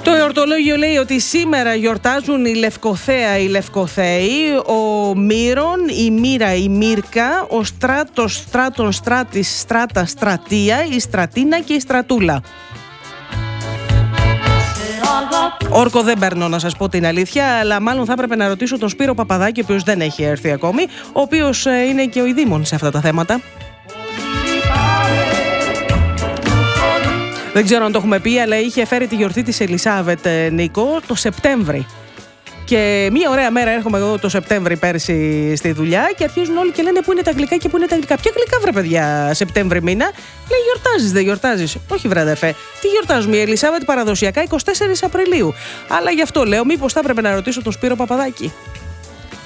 Το εορτολόγιο λέει ότι σήμερα γιορτάζουν η Λευκοθέα, οι Λευκοθέοι, ο Μύρον, η Μύρα, η Μύρκα, ο Στράτος, Στράτων, Στράτης, Στράτα, Στρατεία, η Στρατίνα και η Στρατούλα. Όρκο δεν παίρνω, να σας πω την αλήθεια, αλλά μάλλον θα έπρεπε να ρωτήσω τον Σπύρο Παπαδάκη, ο οποίος δεν έχει έρθει ακόμη, ο οποίος είναι και ο ειδήμων σε αυτά τα θέματα. Δεν ξέρω αν το έχουμε πει, αλλά είχε φέρει τη γιορτή της Ελισάβετ, Νίκο, το Σεπτέμβρη. Και μία ωραία μέρα έρχομαι εγώ το Σεπτέμβρη πέρσι στη δουλειά και αρχίζουν όλοι και λένε πού είναι τα αγγλικά και πού είναι τα αγγλικά. Ποια αγγλικά, βρε παιδιά, Σεπτέμβρη μήνα? Λέει γιορτάζεις, δεν γιορτάζεις? Όχι, βρε αδερφέ. Τι γιορτάζουμε? Η Ελισάβετ παραδοσιακά 24 Απριλίου. Αλλά γι' αυτό λέω, μήπως θα έπρεπε να ρωτήσω τον Σπύρο Παπαδάκη.